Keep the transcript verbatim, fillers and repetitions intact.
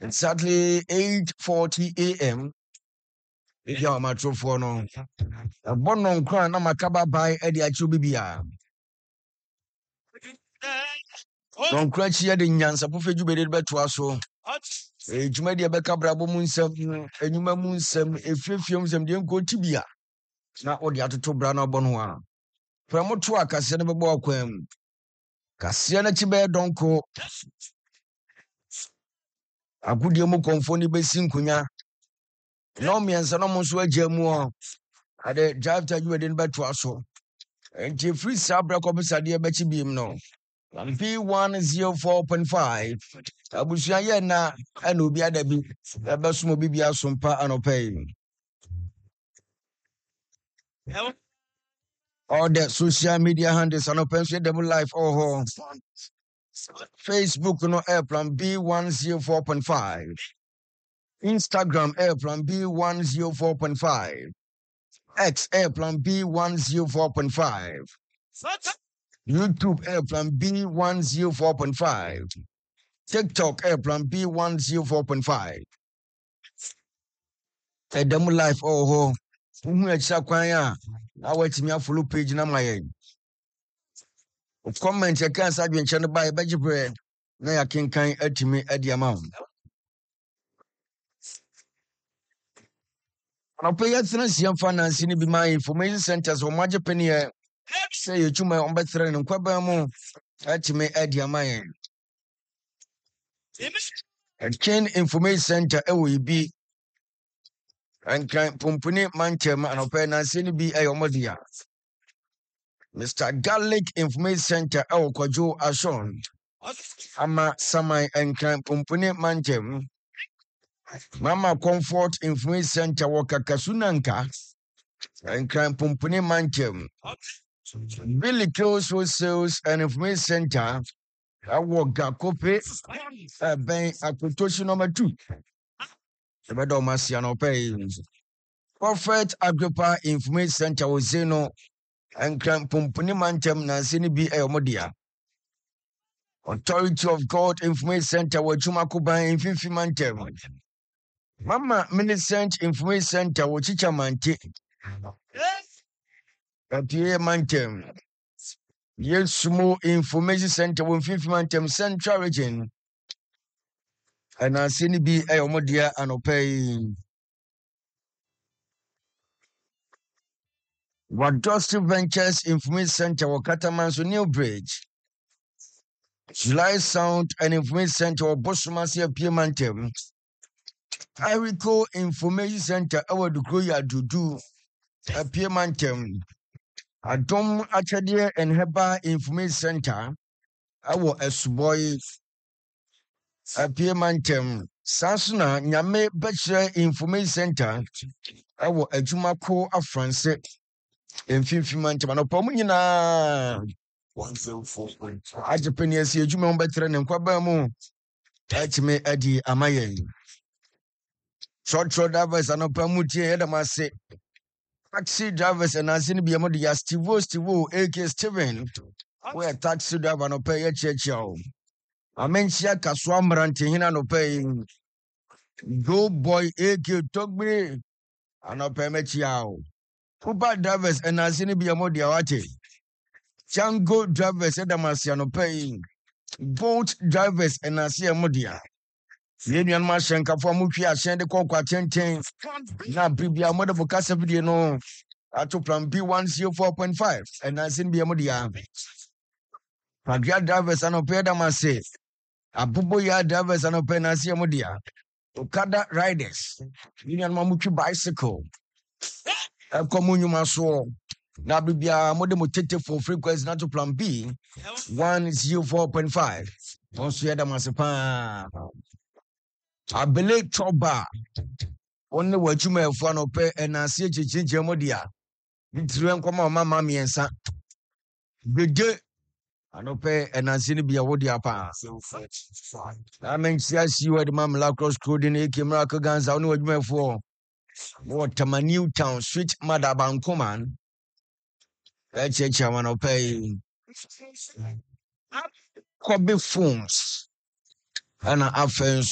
exactly eight forty a.m. If you are my true for no, a bon non crown, I'm a caba by Eddie Achubibia. Don't crash here the Yansa Buffet bed to us. So, a Jumedia Becca Brabo Munsem, a Numa Munsem, a few films and didn't go tibia. Not what the other two Brana Bonua. Pramotua Cassiana Boquem. Cassiana Chibe Donko. A good yomo confoni basin cunya. No me and Sanomos were Jemu. I did drive to you in bed to us. And Jeffrey Sabra Commissar Betty Beam no. B one zero four point five. Abusia na and Ubia Debi. The best mobibia sumpa and pay. All the social media handles and open double life or Facebook no airplan B one zero four point five. Instagram airplan B one zero four point five. X airplan B one zero four point five. YouTube airplan B one zero four point five. TikTok airplan B one zero four point five. A demo life oh who extra kwanya na wait me follow page na my comment you can say you channel by bejibre na ya kenkan atimi adi amount. Na pay yatsena siam finance ni bi my information centers o maje penny say you chuma on betre no kwaba mu atimi adi amount. A chain information center e wo ibi and can pumpuni manchem and open na sini bi e omodia. Mister Garlic Information Center e wo Kwajo Ashon. Ama Samai and can pumpuni manchem. Mama Comfort Information Center wo Kakasunanka and can pumpuni manchem. Billy Close Sales and Information Center I work Gakope uh, ben Akutoshi number two. The bedo masiano pay. Prophet Agrippa Information Center was Zeno and Cran Pumpuni Mantem Nansini B. Eomodia. Authority of God Information Center was Jumakuba in Fifi Mantem. Mama Millicent Information Center was Chichamanti. Pierre Mantem. Yes, Sumo Information Center was Fifi Mantem Central Region. And Nansini B. Eomodia and Opay. Wadosti Ventures Information Center or Catamanso New Bridge. July Sound and Information Center or Bosumasi Piemantem. Irico Information Center our Dukoya Dudu a Piemantem. Adom Achadia and Heba Information Center our Esboy a Piemantem. Sansuna Nyame Bachelor Information Center our Ejumako of France. In fifty months, man, upon you na one zero four point five. I Japanese, you may better than Quabamu. Touch me, Eddie Amaye. Short short drivers and Opamuti, Edamase. Taxi drivers and Azin Biamodia, Stivo, Stivo, A K Steven. Where taxi driver no pay a church. I mention Kaswam Rantihina no paying. Go boy, A K Togbe, and no payment yao. Uber drivers and Azini Biamodia Wate. Chango drivers and Damasiano paying. Boat drivers and Asia Modia. Union Mashanka for Mukia Shende Kokwa ten ten. Na Bibia Moda Bocasa video no. Ato plan B one zero four point five and Azin Biamodia. Pagia drivers and Opeda Mase. Abuboya drivers and Opena Asia Modia. Okada riders. Union Mamuki bicycle. Komunyu maso na bibia mode motete for frequency na to plan B one zero four point five. Onso yeda masepa abele choba onne wachuma efu anope enase chichinche modia ntiru enkoma mama miensa gege anope enase ni bia wodi apa na mensia si word mam la cross coding ekemra ka ganza onne wachuma efu what a new town street mother bankoman. Let's check I want to pay Kobe phones and offense.